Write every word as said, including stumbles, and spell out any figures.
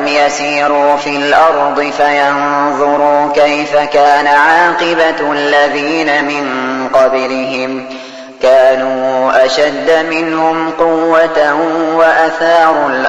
أَفَلَمْ يَسِيرُوا فِي الْأَرْضِ فَيَنظُرُوا كَيْفَ كَانَ عَاقِبَةُ الَّذِينَ مِنْ قَبْلِهِمْ كَانُوا أَشَدَّ مِنْهُمْ قُوَّةً وَأَثَارُوا الْأَرْضَ